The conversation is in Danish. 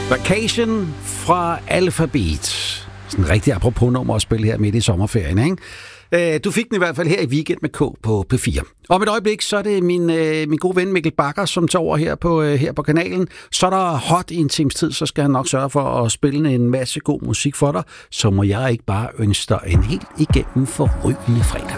Vacation fra Alphabet. Sådan en rigtig apropos nummer at spille her midt i sommerferien, ikke? Du fik den i hvert fald her i Weekend med K på P4. Om et øjeblik, så er det min gode ven Mikkel Bakker, som tager over her på kanalen. Så er der hot i en times tid, så skal han nok sørge for at spille en masse god musik for dig. Så må jeg ikke bare ønske dig en helt igennem forrygende fredag.